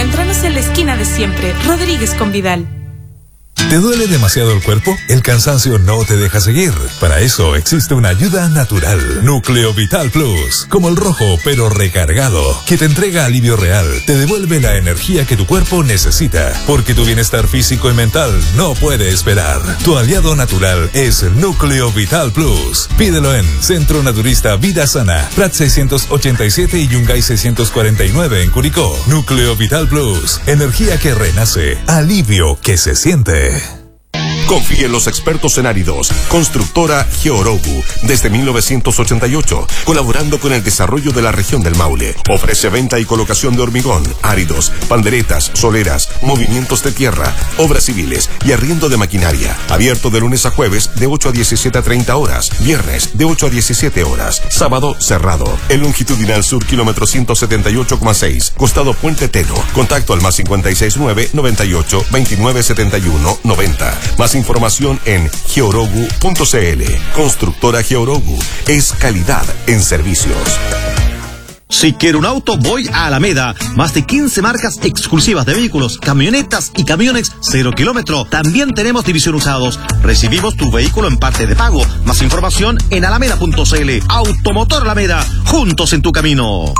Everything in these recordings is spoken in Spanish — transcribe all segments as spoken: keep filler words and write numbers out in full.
Encuéntranos en la esquina de siempre, Rodríguez con Vidal. ¿Te duele demasiado el cuerpo? El cansancio no te deja seguir. Para eso existe una ayuda natural. Núcleo Vital Plus. Como el rojo, pero recargado. Que te entrega alivio real. Te devuelve la energía que tu cuerpo necesita. Porque tu bienestar físico y mental no puede esperar. Tu aliado natural es Núcleo Vital Plus. Pídelo en Centro Naturista Vida Sana. Prat seiscientos ochenta y siete y Yungay seiscientos cuarenta y nueve en Curicó. Núcleo Vital Plus. Energía que renace. Alivio que se siente. Confíe en los expertos en áridos. Constructora Georogu, desde mil novecientos ochenta y ocho, colaborando con el desarrollo de la región del Maule. Ofrece venta y colocación de hormigón, áridos, panderetas, soleras, movimientos de tierra, obras civiles y arriendo de maquinaria. Abierto de lunes a jueves de ocho a diecisiete a treinta horas, viernes de ocho a diecisiete horas, sábado cerrado. El longitudinal sur, kilómetro ciento setenta y ocho coma seis, costado Puente Teno. Contacto al más cincuenta y seis nueve, noventa y ocho, veintinueve setenta y uno, noventa. Más información en georogu punto cl. Constructora Georogu es calidad en servicios. Si quiero un auto, voy a Alameda. Más de quince marcas exclusivas de vehículos, camionetas y camiones cero kilómetro. También tenemos división usados. Recibimos tu vehículo en parte de pago. Más información en alameda punto cl. Automotor Alameda, juntos en tu camino.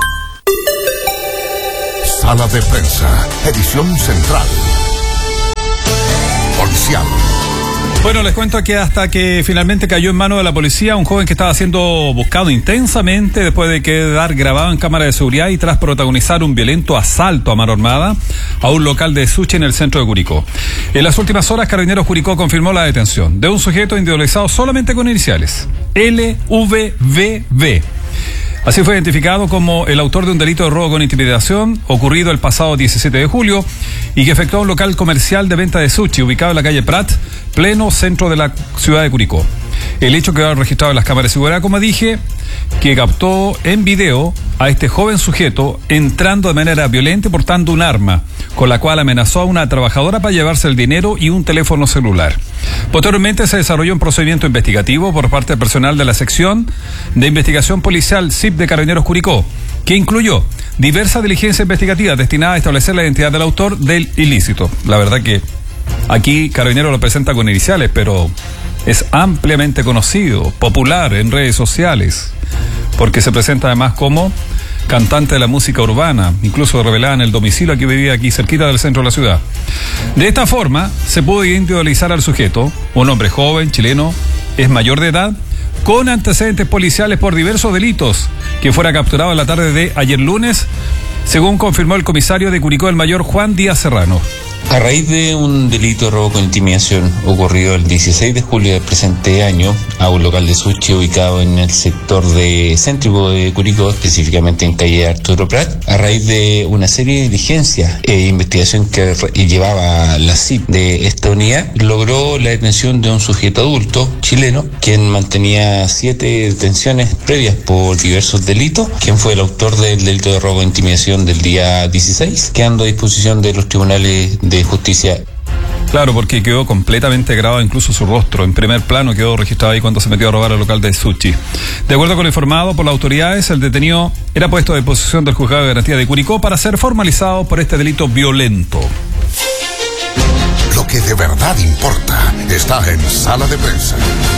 Sala de prensa, edición central. Policial. Bueno, les cuento que hasta que finalmente cayó en manos de la policía un joven que estaba siendo buscado intensamente después de quedar grabado en cámara de seguridad y tras protagonizar un violento asalto a mano armada a un local de sushi en el centro de Curicó. En las últimas horas, Carabineros Curicó confirmó la detención de un sujeto individualizado solamente con iniciales, L V V V. Así fue identificado como el autor de un delito de robo con intimidación ocurrido el pasado diecisiete de julio y que efectuó un local comercial de venta de sushi ubicado en la calle Prat, pleno centro de la ciudad de Curicó. El hecho quedó registrado en las cámaras de seguridad, como dije, que captó en video a este joven sujeto entrando de manera violenta y portando un arma, con la cual amenazó a una trabajadora para llevarse el dinero y un teléfono celular. Posteriormente se desarrolló un procedimiento investigativo por parte del personal de la sección de investigación policial S I P de Carabineros Curicó, que incluyó diversas diligencias investigativas destinadas a establecer la identidad del autor del ilícito. La verdad que aquí Carabineros lo presenta con iniciales, pero es ampliamente conocido, popular en redes sociales, porque se presenta además como cantante de la música urbana, incluso revelada en el domicilio que vivía aquí cerquita del centro de la ciudad. De esta forma, se pudo individualizar al sujeto, un hombre joven, chileno, es mayor de edad, con antecedentes policiales por diversos delitos, que fuera capturado en la tarde de ayer lunes, según confirmó el comisario de Curicó, el mayor Juan Díaz Serrano. A raíz de un delito de robo con intimidación ocurrido el dieciséis de julio del presente año a un local de sushi ubicado en el sector de céntrico de Curicó, específicamente en calle Arturo Prat, a raíz de una serie de diligencias e investigación que llevaba la S I P de esta unidad, logró la detención de un sujeto adulto chileno, quien mantenía siete detenciones previas por diversos delitos, quien fue el autor del delito de robo con intimidación del día dieciséis, quedando a disposición de los tribunales de justicia. Claro, porque quedó completamente grabado, incluso su rostro en primer plano quedó registrado ahí cuando se metió a robar al local de sushi. De acuerdo con lo informado por las autoridades, el detenido era puesto a disposición del juzgado de garantía de Curicó para ser formalizado por este delito violento. Lo que de verdad importa está en Sala de Prensa.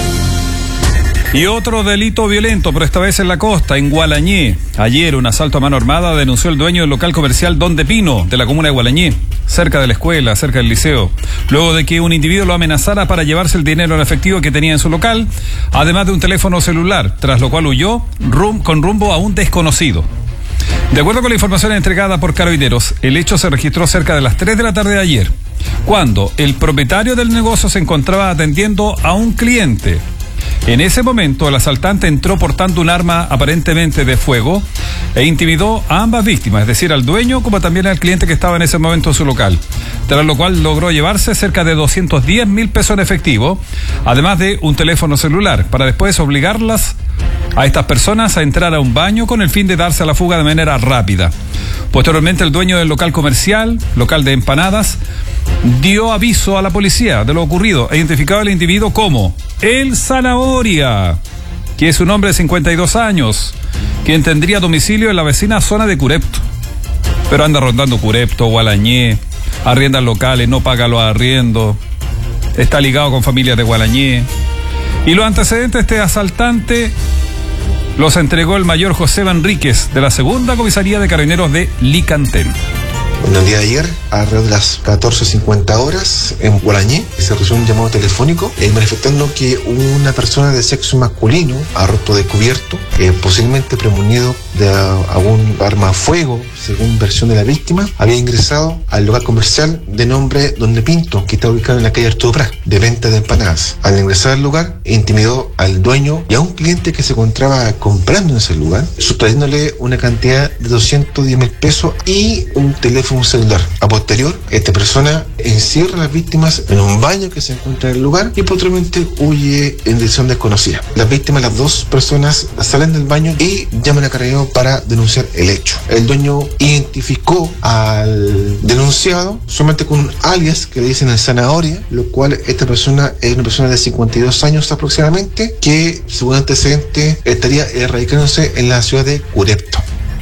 Y otro delito violento, pero esta vez en la costa, en Gualañé. Ayer un asalto a mano armada denunció el dueño del local comercial Don de Pino, de la comuna de Gualañé, cerca de la escuela, cerca del liceo, luego de que un individuo lo amenazara para llevarse el dinero en efectivo que tenía en su local, además de un teléfono celular, tras lo cual huyó rum, con rumbo a un desconocido. De acuerdo con la información entregada por Carabineros, el hecho se registró cerca de las tres de la tarde de ayer, cuando el propietario del negocio se encontraba atendiendo a un cliente. En ese momento, el asaltante entró portando un arma aparentemente de fuego e intimidó a ambas víctimas, es decir, al dueño como también al cliente que estaba en ese momento en su local, tras lo cual logró llevarse cerca de doscientos diez mil pesos en efectivo, además de un teléfono celular, para después obligarlas a estas personas a entrar a un baño con el fin de darse a la fuga de manera rápida. Posteriormente, el dueño del local comercial, local de empanadas, dio aviso a la policía de lo ocurrido e identificaba al individuo como El Zanahoria, que es un hombre de cincuenta y dos años, quien tendría domicilio en la vecina zona de Curepto. pero anda rondando Curepto, Gualañé, arrienda locales, no paga los arriendos, está ligado con familias de Gualañé. Y los antecedentes de este asaltante los entregó el mayor José Enríquez de la segunda comisaría de Carabineros de Licantén. Bueno, el día de ayer, alrededor de las catorce cincuenta horas, en Gualañé, se recibió un llamado telefónico eh, manifestando que una persona de sexo masculino, a rostro descubierto, eh, posiblemente premunido de algún arma a fuego, según versión de la víctima, había ingresado al local comercial de nombre Donde Pinto, que está ubicado en la calle Arturo Prat, de venta de empanadas. Al ingresar al lugar, intimidó al dueño y a un cliente que se encontraba comprando en ese lugar, sustrayéndole una cantidad de doscientos diez mil pesos y un teléfono celular. A posterior, esta persona encierra a las víctimas en un baño que se encuentra en el lugar y posteriormente huye en dirección desconocida. Las víctimas, las dos personas, salen del baño y llaman a Carabineros para denunciar el hecho. El dueño identificó al denunciado solamente con un alias que le dicen el Zanahoria, lo cual esta persona es una persona de cincuenta y dos años aproximadamente, que según antecedente estaría radicándose en la ciudad de Curepto.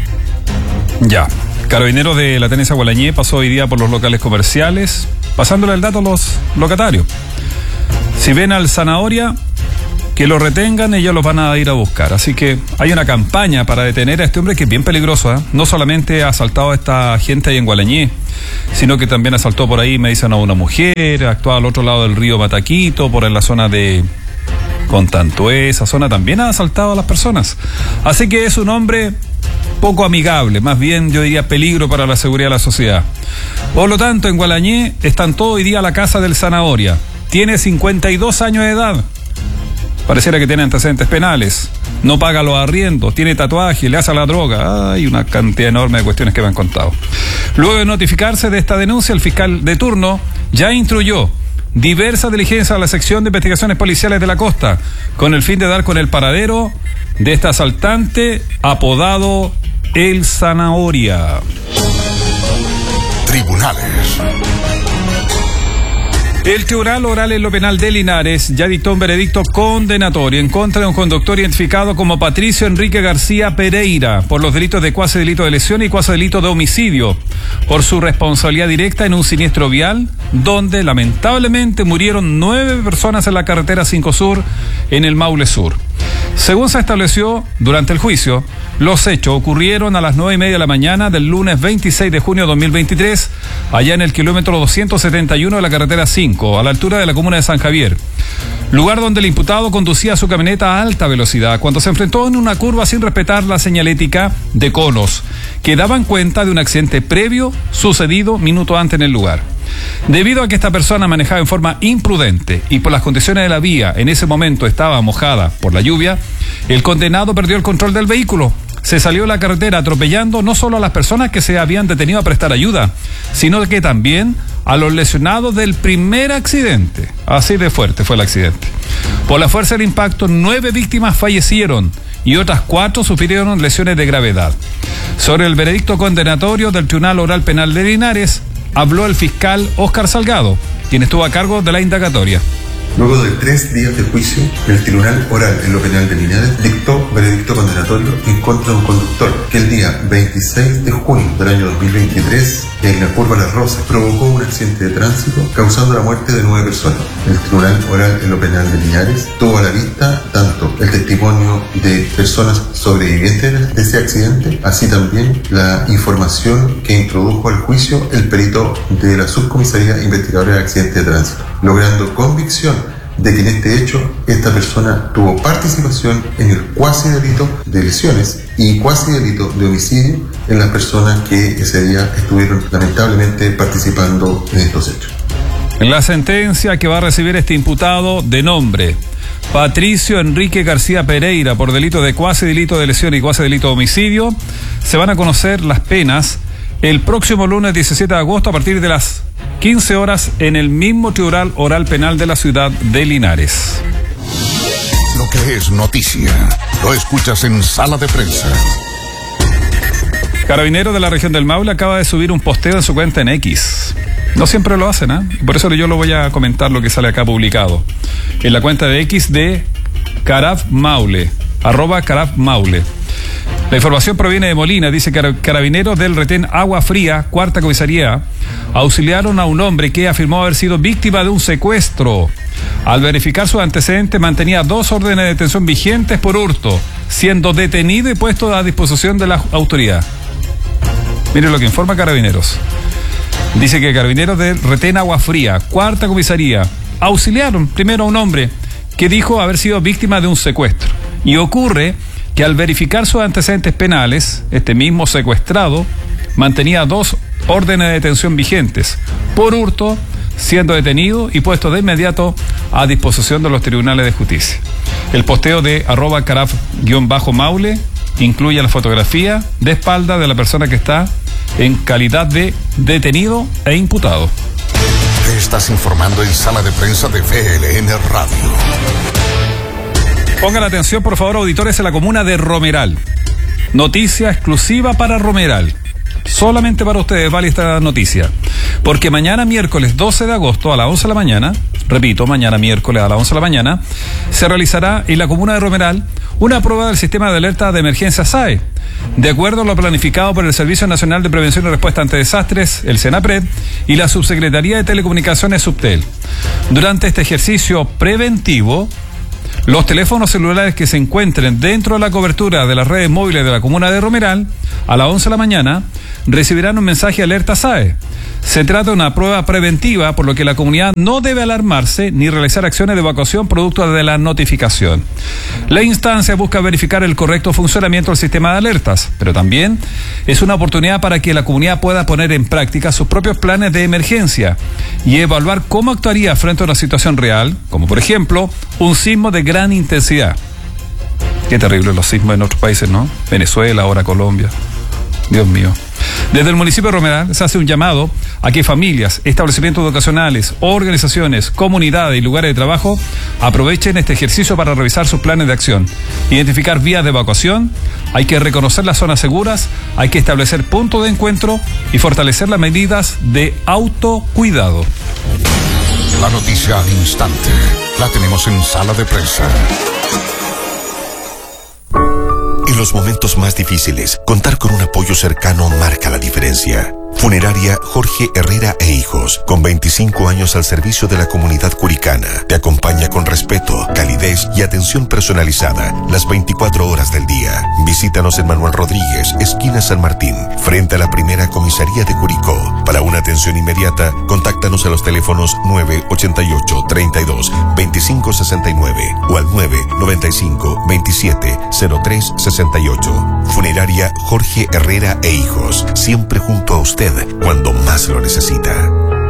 Ya. Carabineros de la Tenencia Gualañé pasó hoy día por los locales comerciales, pasándole el dato a los locatarios. Si ven al Zanahoria, que lo retengan, ellos los van a ir a buscar. Así que hay una campaña para detener a este hombre que es bien peligroso, ¿eh? No solamente ha asaltado a esta gente ahí en Gualañé, sino que también asaltó por ahí, me dicen, a una mujer, actuaba al otro lado del río Mataquito, por en la zona de Contantué, esa zona también ha asaltado a las personas. Así que es un hombre poco amigable, más bien yo diría peligro para la seguridad de la sociedad. Por lo tanto, en Gualañé están todo hoy día a la casa del Zanahoria. Tiene cincuenta y dos años de edad. Pareciera que tiene antecedentes penales. No paga los arriendos, tiene tatuaje, le hace a la droga. Hay una cantidad enorme de cuestiones que me han contado. Luego de notificarse de esta denuncia, el fiscal de turno ya instruyó diversas diligencias a la sección de investigaciones policiales de la costa, con el fin de dar con el paradero de este asaltante apodado El Zanahoria. Tribunales. El Tribunal Oral en lo Penal de Linares ya dictó un veredicto condenatorio en contra de un conductor identificado como Patricio Enrique García Pereira por los delitos de cuasi delito de lesión y cuasi delito de homicidio por su responsabilidad directa en un siniestro vial donde lamentablemente murieron nueve personas en la carretera cinco Sur en el Maule Sur. Según se estableció durante el juicio, los hechos ocurrieron a las nueve y media de la mañana del lunes veintiséis de junio de dos mil veintitrés, allá en el kilómetro doscientos setenta y uno de la carretera cinco, a la altura de la comuna de San Javier. Lugar donde el imputado conducía su camioneta a alta velocidad cuando se enfrentó en una curva sin respetar la señalética de conos, que daban cuenta de un accidente previo sucedido minuto antes en el lugar. Debido a que esta persona manejaba en forma imprudente y por las condiciones de la vía en ese momento estaba mojada por la lluvia, el condenado perdió el control del vehículo. Se salió de la carretera atropellando no solo a las personas que se habían detenido a prestar ayuda, sino que también a los lesionados del primer accidente. Así de fuerte fue el accidente. Por la fuerza del impacto, nueve víctimas fallecieron y otras cuatro sufrieron lesiones de gravedad. Sobre el veredicto condenatorio del Tribunal Oral Penal de Linares, habló el fiscal Óscar Salgado, quien estuvo a cargo de la indagatoria. Luego de tres días de juicio, el Tribunal Oral en lo Penal de Linares dictó veredicto condenatorio en contra de un conductor que el día veintiséis de junio del año dos mil veintitrés, en la curva Las Rosas, provocó un accidente de tránsito causando la muerte de nueve personas. El Tribunal Oral en lo Penal de Linares tuvo a la vista tanto el testimonio de personas sobrevivientes de ese accidente, así también la información que introdujo al juicio el perito de la Subcomisaría Investigadora de Accidentes de Tránsito, logrando convicción de que en este hecho esta persona tuvo participación en el cuasi delito de lesiones y cuasi delito de homicidio en las personas que ese día estuvieron lamentablemente participando en estos hechos. La sentencia que va a recibir este imputado de nombre Patricio Enrique García Pereira por delito de cuasi delito de lesión y cuasi delito de homicidio, se van a conocer las penas el próximo lunes diecisiete de agosto a partir de las quince horas en el mismo Tribunal Oral Penal de la ciudad de Linares. Lo que es noticia, lo escuchas en Sala de Prensa. Carabineros de la región del Maule acaba de subir un posteo en su cuenta en X. No siempre lo hacen, ¿eh? Por eso yo lo voy a comentar lo que sale acá publicado. En la cuenta de X de Caraf Maule, arroba Caraf Maule. La información proviene de Molina. Dice que carabineros del retén Agua Fría, cuarta comisaría, auxiliaron a un hombre que afirmó haber sido víctima de un secuestro. Al verificar sus antecedentes, mantenía dos órdenes de detención vigentes por hurto, siendo detenido y puesto a disposición de la autoridad. Miren lo que informa Carabineros. Dice que carabineros del retén Agua Fría, cuarta comisaría, auxiliaron primero a un hombre que dijo haber sido víctima de un secuestro. Y ocurre que al verificar sus antecedentes penales, este mismo secuestrado mantenía dos órdenes de detención vigentes por hurto, siendo detenido y puesto de inmediato a disposición de los tribunales de justicia. El posteo de arroba caraf-maule incluye la fotografía de espalda de la persona que está en calidad de detenido e imputado. Te estás informando en Sala de Prensa de V L N Radio. Pongan atención, por favor, auditores en la comuna de Romeral. Noticia exclusiva para Romeral. Solamente para ustedes vale esta noticia. Porque mañana miércoles doce de agosto a las once de la mañana, repito, mañana miércoles a las once de la mañana, se realizará en la comuna de Romeral una prueba del sistema de alerta de emergencia S A E. De acuerdo a lo planificado por el Servicio Nacional de Prevención y Respuesta ante Desastres, el SENAPRED, y la Subsecretaría de Telecomunicaciones Subtel. Durante este ejercicio preventivo, los teléfonos celulares que se encuentren dentro de la cobertura de las redes móviles de la comuna de Romeral, a las once de la mañana, recibirán un mensaje alerta S A E. Se trata de una prueba preventiva, por lo que la comunidad no debe alarmarse ni realizar acciones de evacuación producto de la notificación. La instancia busca verificar el correcto funcionamiento del sistema de alertas, pero también es una oportunidad para que la comunidad pueda poner en práctica sus propios planes de emergencia y evaluar cómo actuaría frente a una situación real, como por ejemplo, un sismo de gran intensidad. Qué terrible los sismos en otros países, ¿no? Venezuela, ahora Colombia. Dios mío. Desde el municipio de Romeral se hace un llamado a que familias, establecimientos educacionales, organizaciones, comunidades y lugares de trabajo aprovechen este ejercicio para revisar sus planes de acción, identificar vías de evacuación, hay que reconocer las zonas seguras, hay que establecer puntos de encuentro y fortalecer las medidas de autocuidado. La noticia al instante la tenemos en Sala de Prensa. En los momentos más difíciles, contar con un apoyo cercano marca la diferencia. Funeraria Jorge Herrera e Hijos, con veinticinco años al servicio de la comunidad curicana, te acompaña con respeto, calidez y atención personalizada las veinticuatro horas del día. Visítanos en Manuel Rodríguez, esquina San Martín, frente a la primera comisaría de Curicó. Para una atención inmediata, contáctanos a los teléfonos nueve ochenta y ocho, treinta y dos, veinticinco sesenta y nueve o al nueve noventa y cinco, veintisiete, cero tres sesenta y ocho. Funeraria Jorge Herrera e Hijos, siempre junto a usted cuando más lo necesita.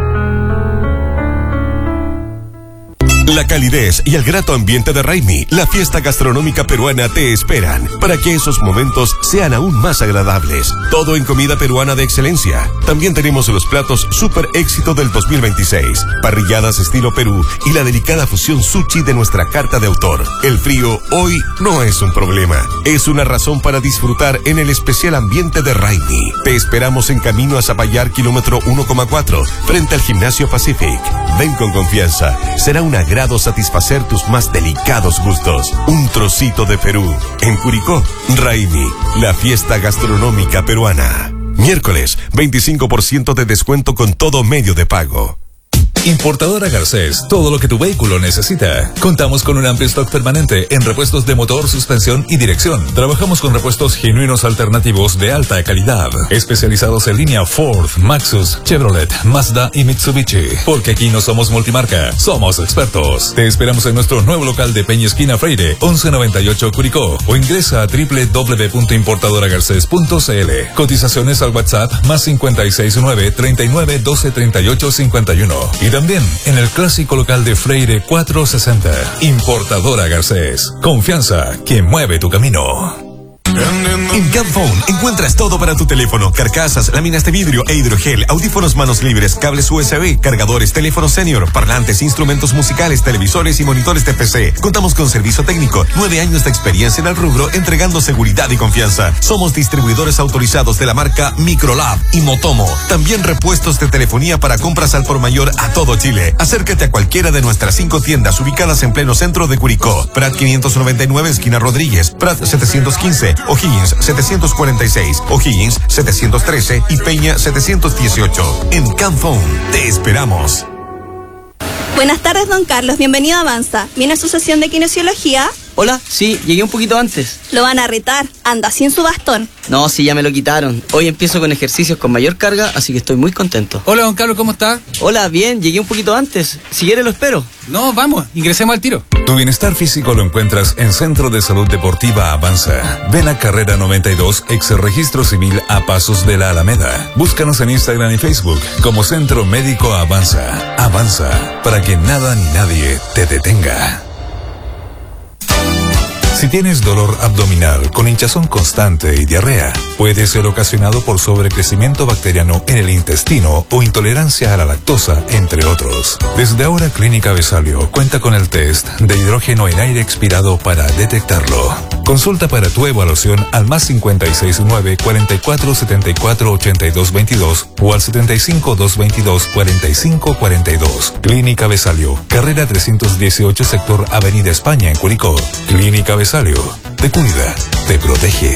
La calidez y el grato ambiente de Raimi, la fiesta gastronómica peruana, te esperan para que esos momentos sean aún más agradables. Todo en comida peruana de excelencia. También tenemos los platos super éxito del dos mil veintiséis, parrilladas estilo Perú y la delicada fusión sushi de nuestra carta de autor. El frío hoy no es un problema, es una razón para disfrutar en el especial ambiente de Raimi. Te esperamos en camino a Zapallar, kilómetro uno coma cuatro, frente al Gimnasio Pacific. Ven con confianza, será una grado satisfacer tus más delicados gustos. Un trocito de Perú. En Curicó, Raimi, la fiesta gastronómica peruana. Miércoles, veinticinco por ciento de descuento con todo medio de pago. Importadora Garcés, todo lo que tu vehículo necesita. Contamos con un amplio stock permanente en repuestos de motor, suspensión y dirección. Trabajamos con repuestos genuinos alternativos de alta calidad, especializados en línea Ford, Maxus, Chevrolet, Mazda y Mitsubishi. Porque aquí no somos multimarca, somos expertos. Te esperamos en nuestro nuevo local de Peña Esquina Freire, once noventa y ocho Curicó, o ingresa a doble u doble u doble u punto importadora garcés punto c l. Cotizaciones al WhatsApp más cincuenta y seis nueve, treinta y nueve, doce, treinta y ocho, cincuenta y uno. Y también en el clásico local de Freire cuatrocientos sesenta. Importadora Garcés. Confianza que mueve tu camino. En Camphone encuentras todo para tu teléfono: carcasas, láminas de vidrio e hidrogel, audífonos manos libres, cables U S B, cargadores, teléfonos senior, parlantes, instrumentos musicales, televisores y monitores de P C. Contamos con servicio técnico, nueve años de experiencia en el rubro, entregando seguridad y confianza. Somos distribuidores autorizados de la marca Microlab y Motomo. También repuestos de telefonía para compras al por mayor a todo Chile. Acércate a cualquiera de nuestras cinco tiendas ubicadas en pleno centro de Curicó: Prat quinientos noventa y nueve, esquina Rodríguez; Prat setecientos quince, O'Higgins setecientos cuarenta y seis, O'Higgins setecientos trece y Peña setecientos dieciocho. En Canfón, te esperamos. Buenas tardes, don Carlos. Bienvenido a Avanza. ¿Viene a su sesión de kinesiología? Hola, sí, llegué un poquito antes. Lo van a retar. Anda sin su bastón. No, sí, ya me lo quitaron. Hoy empiezo con ejercicios con mayor carga, así que estoy muy contento. Hola, don Carlos, ¿cómo está? Hola, bien, llegué un poquito antes. Si quiere lo espero. No, vamos, ingresemos al tiro. Tu bienestar físico lo encuentras en Centro de Salud Deportiva Avanza. Ven a Carrera noventa y dos, ex Registro Civil a Pasos de la Alameda. Búscanos en Instagram y Facebook como Centro Médico Avanza. Avanza, para que nada ni nadie te detenga. Si tienes dolor abdominal con hinchazón constante y diarrea, puede ser ocasionado por sobrecrecimiento bacteriano en el intestino o intolerancia a la lactosa, entre otros. Desde ahora, Clínica Besalio cuenta con el test de hidrógeno en aire expirado para detectarlo. Consulta para tu evaluación al más cincuenta y seis nueve, cuarenta y cuatro, setenta y cuatro, ochenta y dos veintidós o al setenta y cinco, doscientos veintidós, cuarenta y cinco cuarenta y dos. Clínica Besalio, carrera trescientos dieciocho, sector Avenida España en Curicó. Clínica Besalio, te cuida, te protege.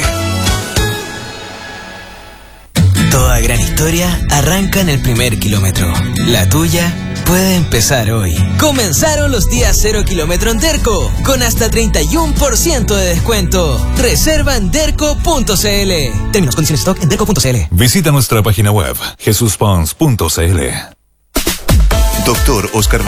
Toda gran historia arranca en el primer kilómetro. La tuya puede empezar hoy. Comenzaron los días cero kilómetro en Derco, con hasta treinta y uno por ciento de descuento. Reserva en derco punto c l. Términos, condiciones, stock en derco punto c l. Visita nuestra página web, jesus pons punto c l. Doctor Oscar